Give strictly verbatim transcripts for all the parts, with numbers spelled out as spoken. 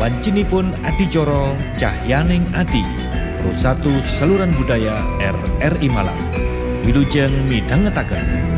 Wancinipun adicara Cahyaning Ati Prosatu Saluran Budaya R R I Malang. Wilujeng midhangetaken.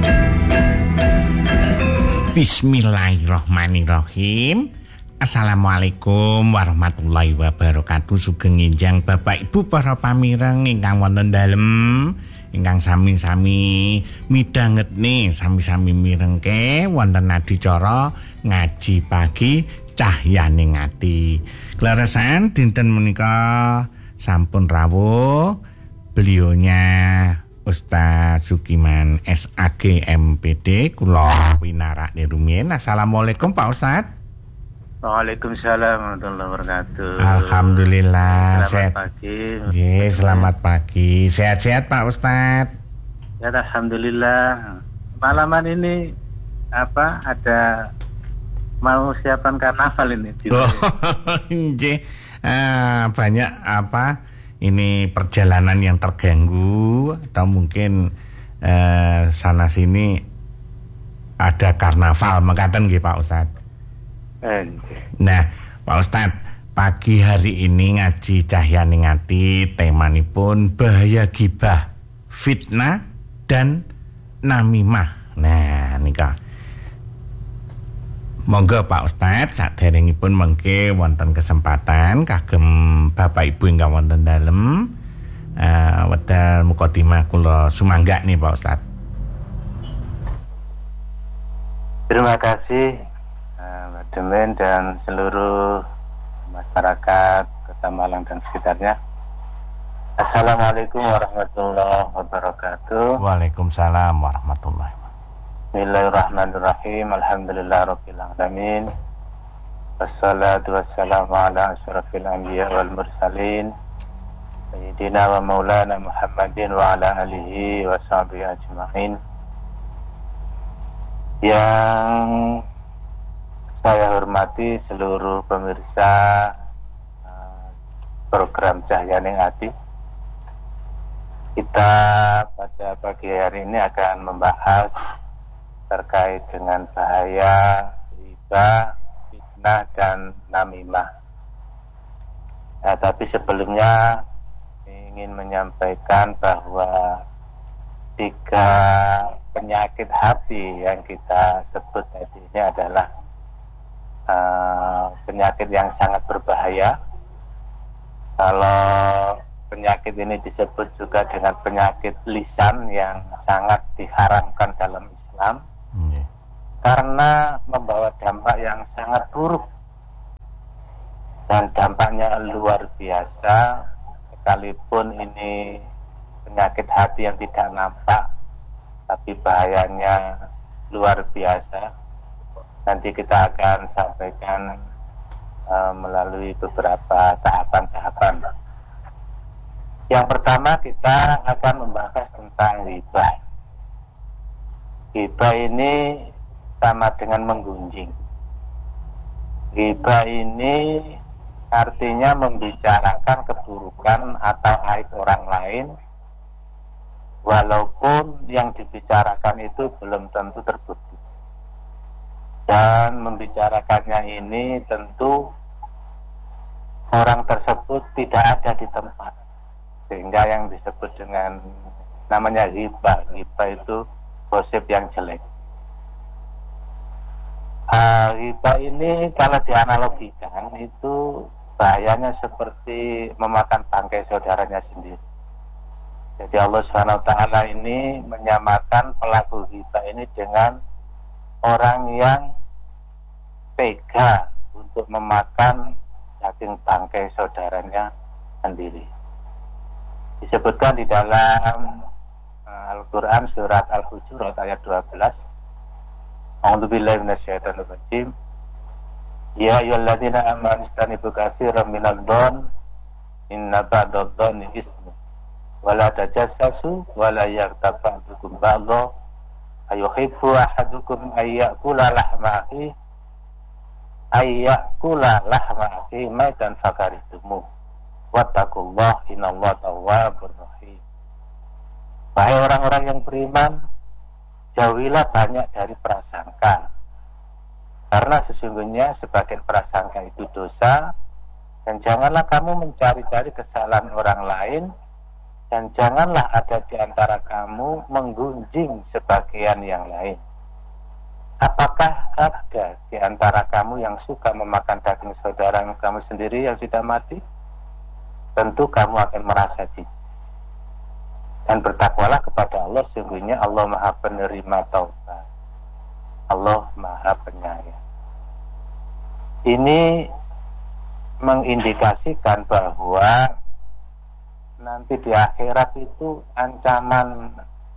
Bismillahirrahmanirrahim. Assalamualaikum warahmatullahi wabarakatuh. Sugeng enjang Bapak Ibu para pamireng ingkang wonten dalem, ingkang sami-sami midhangetne sami-sami mirengke wonten adicara ngaji pagi Cahyaning Ati. Kleresan dinten menika sampun rawuh beliaunya Ustaz Sukiman S A G M P D kula winarakne rumiyin. Assalamualaikum Pak Ustaz. Waalaikumsalam warahmatullahi wabarakatuh. Alhamdulillah. Selamat sehat pagi. Ye, selamat pagi. Sehat-sehat Pak Ustaz. Ya, alhamdulillah. Malaman ini apa ada mau siapan karnaval ini. Oh, nggih. Ah, banyak apa ini perjalanan yang terganggu atau mungkin eh, sana sini ada karnaval mekaten nggih Pak Ustaz. Eh, Nah, Pak Ustaz, pagi hari ini ngaji Cahyaning Ati temanipun bahaya gibah, fitnah dan namimah. Nah, nika. Monggo Pak Ustaz, saderengipun mengke wonten kesempatan kagem Bapak Ibu ingkang wonten dalem uh, wedal mukadimah kula sumangga nih Pak Ustaz. terima kasih uh, Mbak Demen dan seluruh masyarakat Kota Malang dan sekitarnya. Assalamualaikum warahmatullahi wabarakatuh. Waalaikumsalam warahmatullahi wabarakatuh. Bismillahirrahmanirrahim. Alhamdulillah rabbil alamin. Wassalatu wassalamu ala asyrafil anbiya wal mursalin sayyidina wa maulana Muhammadin wa ala alihi wa sahbihi ajma'in. Yang saya hormati seluruh pemirsa program Cahyaning Ati. Kita pada pagi hari ini akan membahas terkait dengan bahaya riba, fitnah dan namimah. Nah, tapi sebelumnya ingin menyampaikan bahwa tiga penyakit hati yang kita sebut tadi ini adalah uh, penyakit yang sangat berbahaya. Kalau penyakit ini disebut juga dengan penyakit lisan yang sangat diharamkan dalam Islam. Yeah. Karena membawa dampak yang sangat buruk dan dampaknya luar biasa, sekalipun ini penyakit hati yang tidak nampak tapi bahayanya luar biasa. Nanti kita akan sampaikan uh, melalui beberapa tahapan-tahapan. Yang pertama kita akan membahas tentang riba. Riba ini sama dengan menggunjing. Riba ini artinya membicarakan keburukan atau aib orang lain, walaupun yang dibicarakan itu belum tentu terbukti. Dan membicarakannya ini tentu orang tersebut tidak ada di tempat, sehingga yang disebut dengan namanya riba. Riba itu gosip yang jelek. Uh, riba ini kalau dianalogikan itu bahayanya seperti memakan bangkai saudaranya sendiri. Jadi Allah subhanahu wa taala ini menyamakan pelaku riba ini dengan orang yang tega untuk memakan daging bangkai saudaranya sendiri. Disebutkan di dalam Al-Quran surat Al-Hujurat ayat dua belas. A'udzubillahi minasyaitonir rajim. Ya ayyuhalladzina amanu istanibu katsiran minadh dhon inna ba'dadh dhoni ismu wa la tajassasu wa la yaghtab ba'dukum ba'dha ayuhibbu ahadukum ayyakula lahma akhihi ayyakula lahma akhihi maitan fakarihtumu wattaqullaha innallaha tawwabur rahim. Wahai orang-orang yang beriman, jauhilah banyak dari prasangka, karena sesungguhnya sebagian prasangka itu dosa Dan janganlah kamu mencari-cari kesalahan orang lain, dan janganlah ada di antara kamu menggunjing sebagian yang lain. Apakah ada di antara kamu yang suka memakan daging saudara kamu sendiri yang sudah mati? Tentu kamu akan merasa jijik. Dan bertakwalah kepada Allah, sesungguhnya Allah Maha Penerima Taubat. Allah Maha Penyayang. Ini mengindikasikan bahwa nanti di akhirat itu ancaman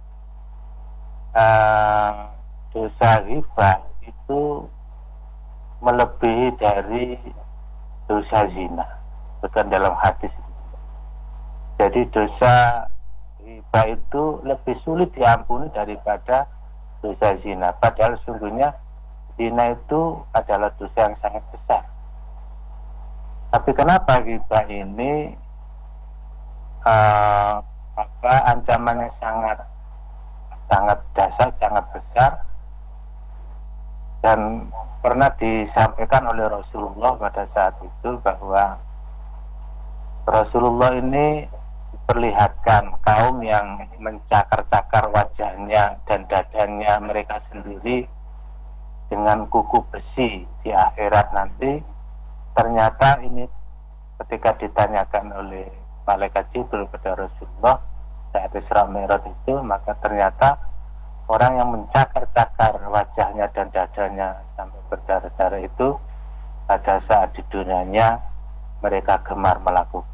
uh, dosa ghibah itu melebihi dari dosa zina. Bukan dalam hadis. Jadi dosa ghibah itu lebih sulit diampuni daripada dosa zina. Padahal sungguhnya zina itu adalah dosa yang sangat besar. Tapi kenapa ghibah ini uh, apa ancamannya sangat sangat dasar, sangat besar, dan pernah disampaikan oleh Rasulullah pada saat itu bahwa Rasulullah ini perlihatkan kaum yang mencakar-cakar wajahnya dan dadanya mereka sendiri dengan kuku besi di akhirat nanti. Ternyata ini ketika ditanyakan oleh malaikat Jibril kepada Rasulullah saat Isra Mi'raj itu, maka ternyata orang yang mencakar-cakar wajahnya dan dadanya sampai berdarah-darah itu pada saat di dunianya mereka gemar melakukan.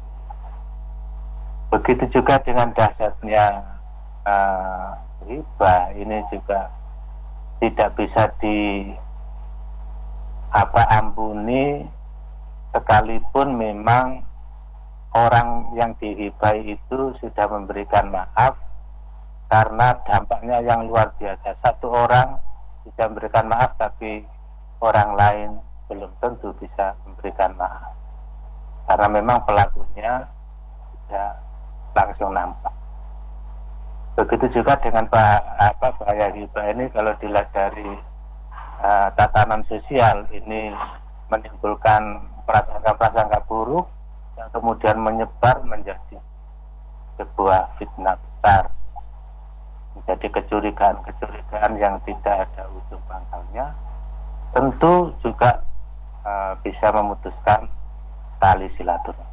Begitu juga dengan dahsyatnya uh, riba, ini juga tidak bisa di apa ampuni sekalipun memang orang yang dihibai itu sudah memberikan maaf, karena dampaknya yang luar biasa. Satu orang sudah memberikan maaf tapi orang lain belum tentu bisa memberikan maaf, karena memang pelakunya sudah langsung nampak. Begitu juga dengan apa bahaya hibah ini, kalau dilihat dari uh, tatanan sosial, ini menimbulkan prasangka-prasangka buruk yang kemudian menyebar menjadi sebuah fitnah besar, menjadi kecurigaan-kecurigaan yang tidak ada ujung pangkalnya. Tentu juga uh, bisa memutuskan tali silaturahmi.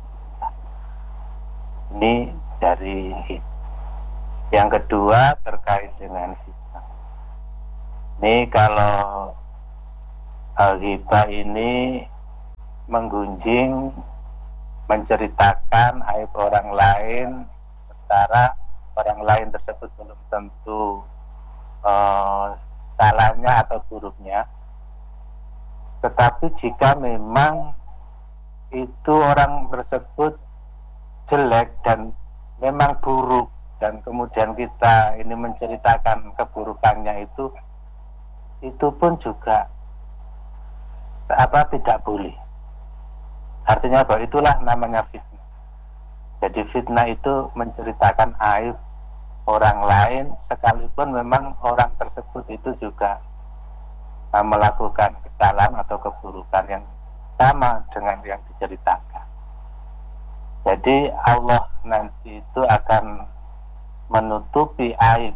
Ini dari yang kedua terkait dengan fitnah. Ini kalau al-ghibah ini menggunjing, menceritakan aib orang lain, sementara orang lain tersebut belum tentu uh, salahnya atau buruknya. Tetapi jika memang itu orang tersebut jelek dan memang buruk, dan kemudian kita ini menceritakan keburukannya itu, itu pun juga apa tidak boleh. Artinya bahwa itulah namanya fitnah. Jadi fitnah itu menceritakan aib orang lain, sekalipun memang orang tersebut itu juga uh, melakukan kesalahan atau keburukan yang sama dengan yang diceritakan. Jadi Allah nanti itu akan menutupi aib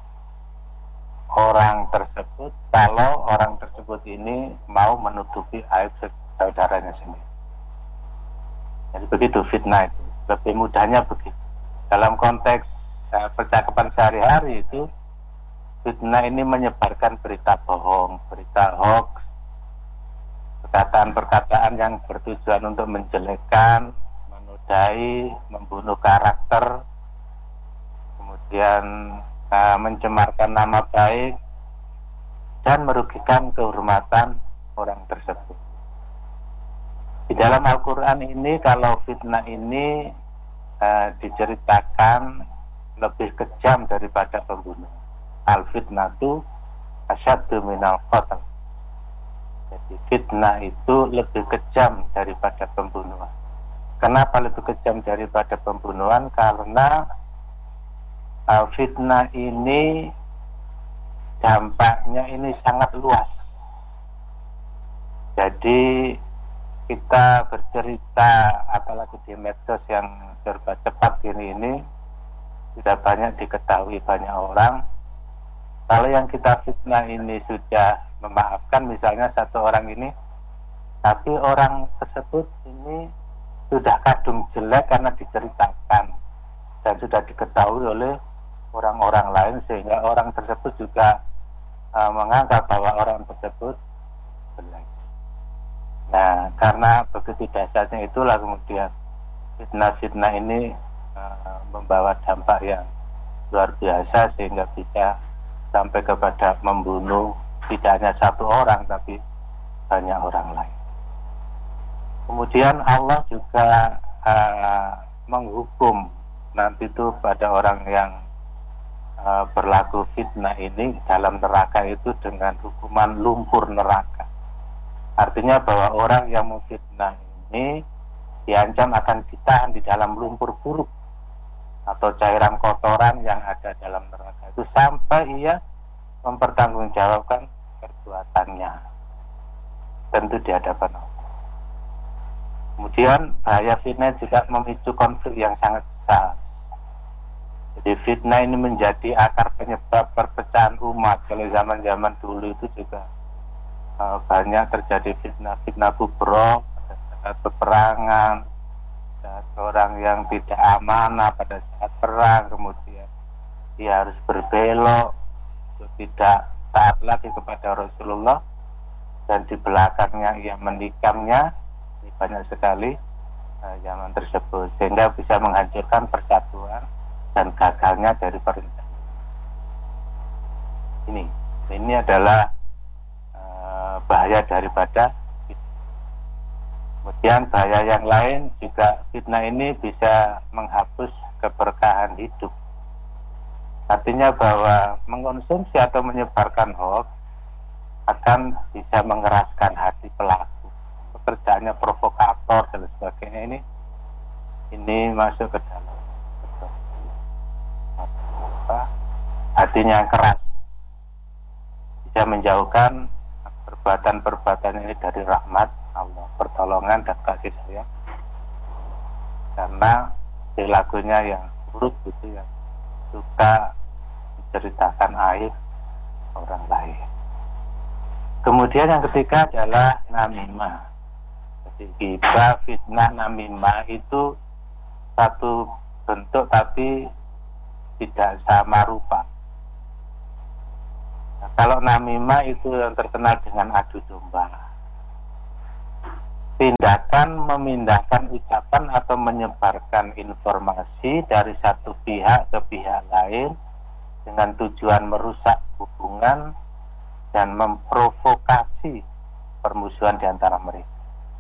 orang tersebut kalau orang tersebut ini mau menutupi aib saudaranya sendiri. Jadi begitu fitnah itu, lebih mudahnya begitu. Dalam konteks uh, percakapan sehari-hari itu, fitnah ini menyebarkan berita bohong, berita hoax, perkataan-perkataan yang bertujuan untuk menjelekkan, menodai, membunuh karakter, kemudian uh, mencemarkan nama baik, dan merugikan kehormatan orang tersebut. Di dalam Al-Quran ini, kalau fitnah ini uh, diceritakan lebih kejam daripada pembunuh. Al-fitnatu asyaddu minal qatl. Jadi fitnah itu lebih kejam daripada pembunuhan. Kenapa lebih kejam daripada pembunuhan? Karena uh, fitnah ini dampaknya ini sangat luas. Jadi kita bercerita, apalagi di medsos yang serba cepat ini ini sudah banyak diketahui banyak orang. Kalau yang kita fitnah ini sudah memaafkan, misalnya satu orang ini, tapi orang tersebut ini sudah kadung jelek karena diceritakan dan sudah diketahui oleh orang-orang lain, sehingga orang tersebut juga uh, menganggap bahwa orang tersebut jelek. Nah, karena begitu dahsyatnya itulah kemudian fitnah-fitnah ini uh, membawa dampak yang luar biasa, sehingga bisa sampai kepada membunuh tidak hanya satu orang tapi banyak orang lain. Kemudian Allah juga uh, menghukum nanti itu pada orang yang uh, berlaku fitnah ini dalam neraka itu dengan hukuman lumpur neraka. Artinya bahwa orang yang memfitnah ini diancam akan ditahan di dalam lumpur buruk atau cairan kotoran yang ada dalam neraka itu sampai ia mempertanggungjawabkan perbuatannya, tentu di hadapan Allah. Kemudian bahaya fitnah juga memicu konflik yang sangat besar. Jadi fitnah ini menjadi akar penyebab perpecahan umat. Kalau zaman-zaman dulu itu juga uh, banyak terjadi fitnah-fitnah kubro pada saat peperangan, saat orang yang tidak amanah pada saat perang, kemudian dia harus berbelok, tidak taat lagi kepada Rasulullah, dan di belakangnya ia menikamnya. Banyak sekali uh, zaman tersebut, sehingga bisa menghancurkan persatuan dan gagalnya dari perintah. Ini, ini adalah uh, bahaya daripada fitnah. Kemudian bahaya yang lain juga, fitnah ini bisa menghapus keberkahan hidup. Artinya bahwa mengkonsumsi atau menyebarkan hoax akan bisa mengeraskan hati pelaku. Kerjanya provokator dan sebagainya ini ini masuk ke dalam apa, hatinya yang keras, bisa menjauhkan perbuatan-perbuatan ini dari rahmat Allah, pertolongan dan kasih sayang, karena perilakunya yang buruk gitu, yang suka menceritakan aib orang lain. Kemudian yang ketiga adalah namimah. Ghibah, fitnah, namimah itu satu bentuk tapi tidak sama rupa. Nah, kalau namimah itu yang terkenal dengan adu domba, tindakan memindahkan ucapan atau menyebarkan informasi dari satu pihak ke pihak lain dengan tujuan merusak hubungan dan memprovokasi permusuhan di antara mereka.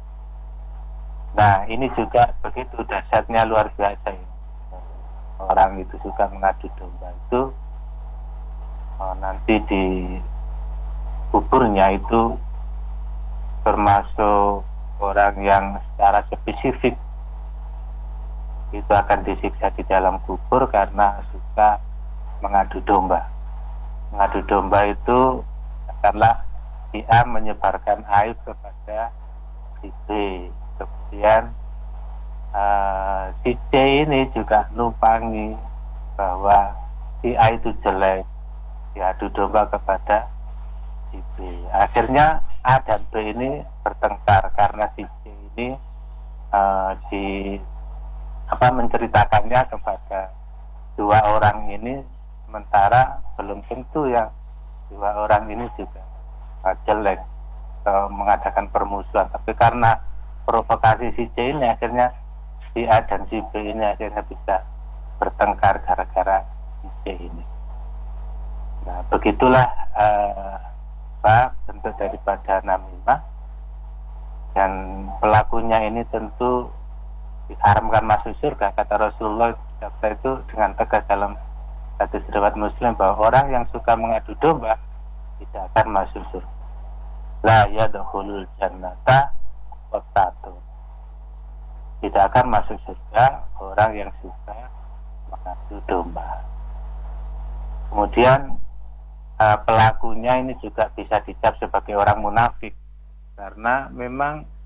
Nah, ini juga begitu dahsyatnya, luar biasa ini. Orang itu suka mengadu domba itu, oh, nanti di kuburnya itu termasuk orang yang secara spesifik itu akan disiksa di dalam kubur karena suka mengadu domba. Mengadu domba itu katakanlah si A menyebarkan aib kepada si B. Kemudian uh, si C ini juga numpangi bahwa si A itu jelek, diadu domba kepada si B. Akhirnya A dan B ini bertengkar karena si C ini uh, di apa menceritakannya kepada dua orang ini, sementara belum tentu yang dua orang ini juga uh, jelek, uh, mengadakan permusuhan, tapi karena provokasi si C ini akhirnya si A dan si B ini akhirnya bisa bertengkar gara-gara si C ini. Nah, begitulah uh, apa bentuk daripada namimah, dan pelakunya ini tentu diharamkan masuk surga. Kata Rasulullah itu dengan tegas dalam hadis riwayat Muslim bahwa orang yang suka mengadu domba tidak akan masuk surga. La yadkhulul jannata satu, tidak akan masuk surga orang yang suka mengadu domba. Kemudian uh, pelakunya ini juga bisa dicap sebagai orang munafik, karena memang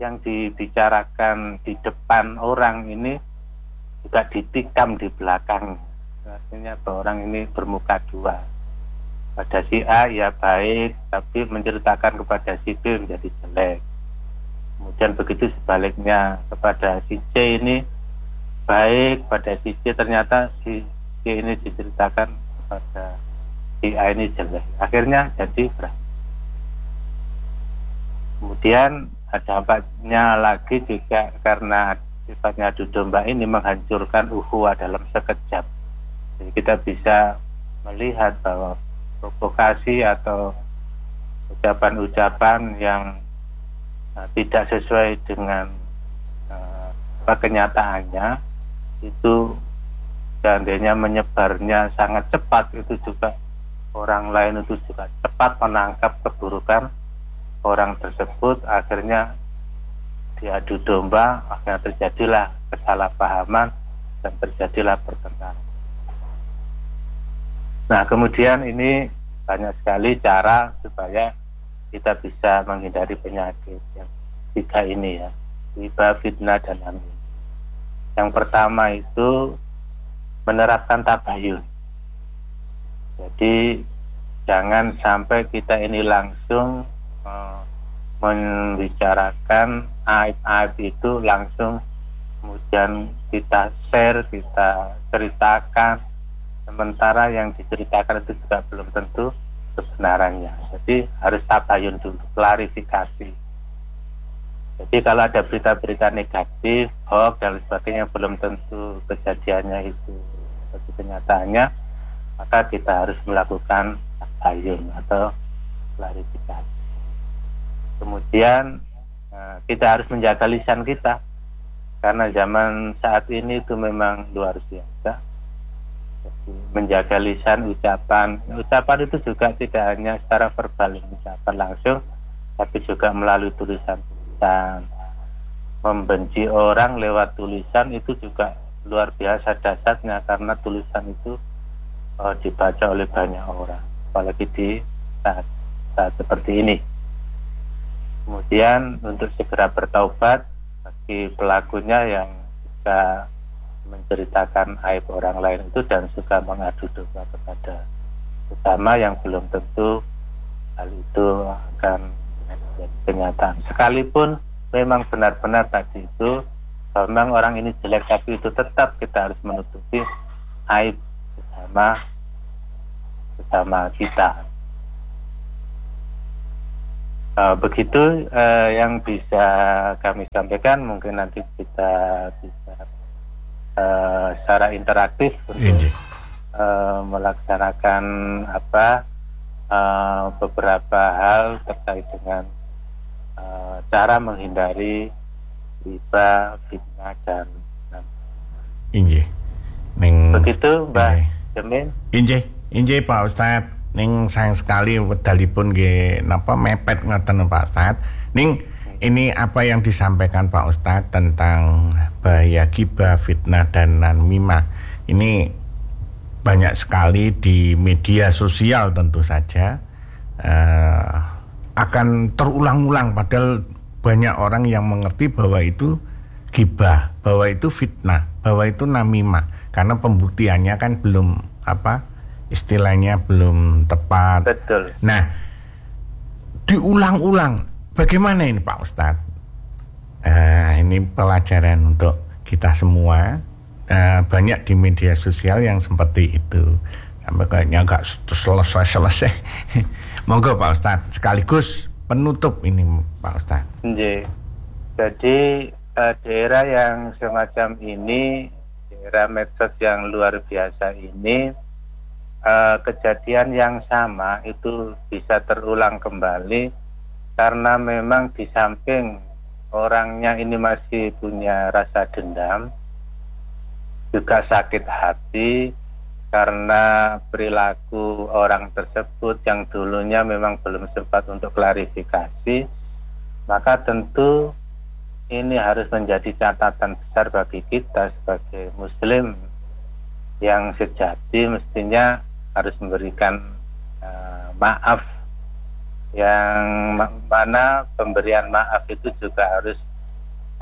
yang dibicarakan di depan orang ini juga ditikam di belakang. Artinya bahwa orang ini bermuka dua. Pada si A ya baik, tapi menceritakan kepada si B menjadi jelek. Kemudian begitu sebaliknya, kepada si C ini baik, pada si C ternyata si C ini diceritakan kepada si A ini jelek. Akhirnya jadi berantem. Kemudian dampaknya lagi juga karena sifatnya adu domba ini menghancurkan ukhuwah dalam sekejap. Jadi kita bisa melihat bahwa provokasi atau ucapan-ucapan yang uh, tidak sesuai dengan uh, kenyataannya itu seandainya menyebarnya sangat cepat, itu juga orang lain itu juga cepat menangkap keburukan orang tersebut, akhirnya diadu domba, akhirnya terjadilah kesalahpahaman dan terjadilah pertengkaran. Nah, kemudian ini banyak sekali cara supaya kita bisa menghindari penyakit yang tiga ini ya, riba, fitnah, dan namimah. Yang pertama itu menerapkan tabayun. Jadi jangan sampai kita ini langsung uh, membicarakan aib-aib itu langsung kemudian kita share, kita ceritakan, sementara yang diceritakan itu juga belum tentu kebenarannya. Jadi harus tabayun dulu, klarifikasi. Jadi kalau ada berita-berita negatif, hoax dan sebagainya, belum tentu kejadiannya itu seperti kenyataannya, maka kita harus melakukan tabayun atau klarifikasi. Kemudian kita harus menjaga lisan kita, karena zaman saat ini itu memang luar biasa. Jadi, menjaga lisan, ucapan ucapan itu juga tidak hanya secara verbal, ucapan langsung, tapi juga melalui tulisan-tulisan. Membenci orang lewat tulisan itu juga luar biasa dahsyatnya, karena tulisan itu oh, dibaca oleh banyak orang, apalagi di saat, saat seperti ini. Kemudian untuk segera bertaubat bagi pelakunya yang suka menceritakan aib orang lain itu dan suka mengadu domba kepada sesama yang belum tentu hal itu akan menjadi kenyataan. Sekalipun memang benar-benar tadi itu memang orang ini jelek, tapi itu tetap kita harus menutupi aib sesama sesama kita. Uh, begitu uh, yang bisa kami sampaikan. Mungkin nanti kita bisa uh, secara interaktif untuk uh, melaksanakan apa uh, beberapa hal terkait dengan uh, cara menghindari riba, fitnah, dan injih. Ning begitu Mbak Jamin. Injih, injih Pak Ustadz. Ning sayang sekali wedalipun nggih napa mepet ngoten Pak Ustadz. Ning ini apa yang disampaikan Pak Ustadz tentang bahaya ghibah, fitnah, dan namimah ini banyak sekali di media sosial tentu saja uh, akan terulang-ulang, padahal banyak orang yang mengerti bahwa itu ghibah, bahwa itu fitnah, bahwa itu namimah, karena pembuktiannya kan belum apa istilahnya belum tepat. Betul. Nah, diulang-ulang. Bagaimana ini Pak Ustadz? Uh, ini pelajaran untuk kita semua. Uh, banyak di media sosial yang seperti itu. Sampai kayaknya nggak selesai-selesai. Monggo Pak Ustadz, sekaligus penutup ini Pak Ustadz. Jadi uh, daerah yang semacam ini, daerah medsos yang luar biasa ini, Uh, kejadian yang sama itu bisa terulang kembali karena memang di samping orangnya ini masih punya rasa dendam, juga sakit hati karena perilaku orang tersebut yang dulunya memang belum sempat untuk klarifikasi, maka tentu ini harus menjadi catatan besar bagi kita sebagai muslim yang sejati. Mestinya harus memberikan uh, maaf, yang ma- mana pemberian maaf itu juga harus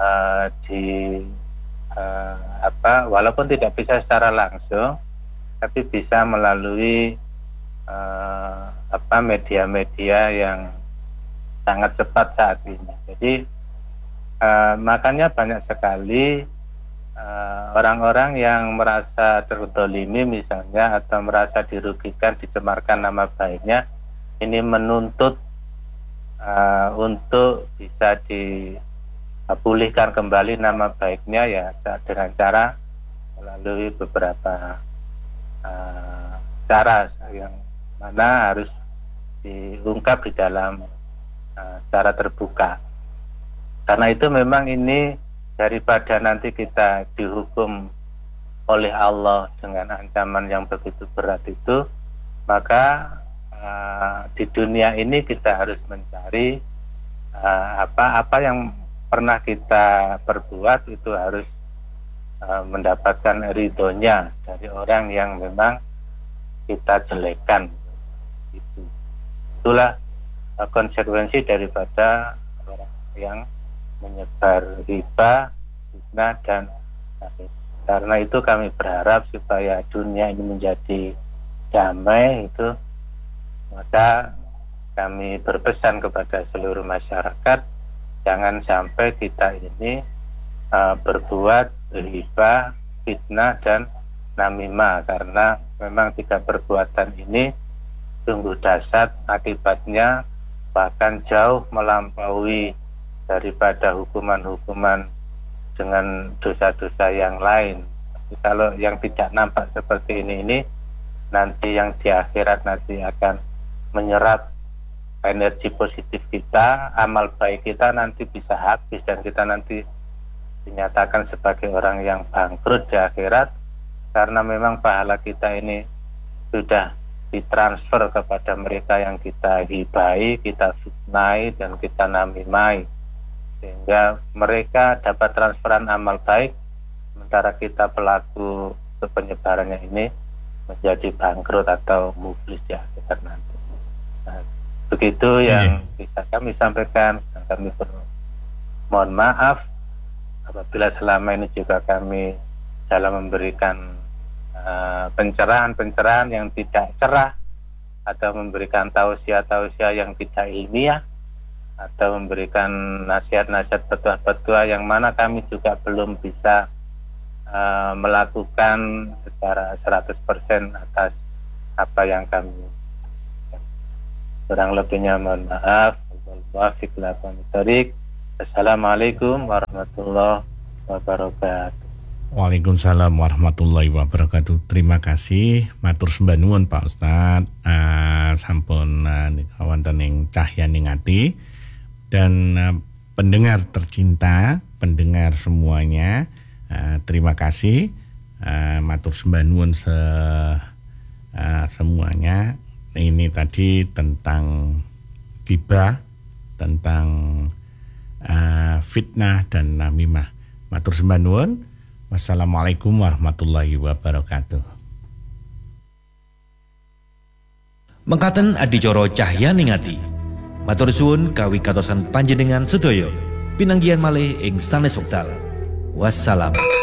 uh, di uh, apa walaupun tidak bisa secara langsung, tapi bisa melalui uh, apa media-media yang sangat cepat saat ini. Jadi uh, makanya banyak sekali uh, orang-orang yang merasa terdolimi misalnya, atau merasa dirugikan, dicemarkan nama baiknya, ini menuntut uh, untuk bisa dipulihkan kembali nama baiknya ya dengan cara melalui beberapa uh, cara yang mana harus diungkap di dalam uh, secara terbuka. Karena itu memang ini daripada nanti kita dihukum oleh Allah dengan ancaman yang begitu berat itu, maka uh, di dunia ini kita harus mencari uh, apa apa yang pernah kita perbuat itu harus uh, mendapatkan ridhonya dari orang yang memang kita jelekkan. Itu itulah uh, konsekuensi daripada orang yang menyebar riba, fitnah dan sakit. Karena itu kami berharap supaya dunia ini menjadi damai, itu maka kami berpesan kepada seluruh masyarakat, jangan sampai kita ini uh, berbuat riba, fitnah dan namimah, karena memang tiga perbuatan ini sungguh dahsyat akibatnya, bahkan jauh melampaui daripada hukuman-hukuman dengan dosa-dosa yang lain. Tapi kalau yang tidak nampak seperti ini ini nanti yang di akhirat nanti akan menyerap energi positif kita, amal baik kita nanti bisa habis dan kita nanti dinyatakan sebagai orang yang bangkrut di akhirat, karena memang pahala kita ini sudah ditransfer kepada mereka yang kita hibai, kita fitnai dan kita namimai, sehingga mereka dapat transferan amal baik, sementara kita pelaku penyebarannya ini menjadi bangkrut atau muflis di akhirat nanti. Nah, begitu yang yeah. bisa kami sampaikan, dan kami mohon maaf apabila selama ini juga kami dalam memberikan uh, pencerahan-pencerahan yang tidak cerah, atau memberikan tausiah-tausiah yang tidak ilmiah, atau memberikan nasihat-nasihat petua-petua yang mana kami juga belum bisa uh, melakukan secara seratus persen atas apa yang kami. Kurang lebihnya mohon maaf. Assalamualaikum warahmatullahi wabarakatuh. Waalaikumsalam warahmatullahi wabarakatuh. Terima kasih, matur sembah nuwun Pak Ustadz. Uh, sampun uh, wonten ing cahyaning ati. Dan uh, pendengar tercinta, pendengar semuanya, uh, terima kasih, uh, matur sembah nuwun se, uh, semuanya. Ini tadi tentang ghibah, tentang uh, fitnah dan namimah. Matur sembah nuwun. Wassalamualaikum warahmatullahi wabarakatuh. Mekaten adicara cahyaning ati. Matur suwun kawigatosan panjenengan sedaya. Pinanggihan malih ing sanes wekdal. Wassalam.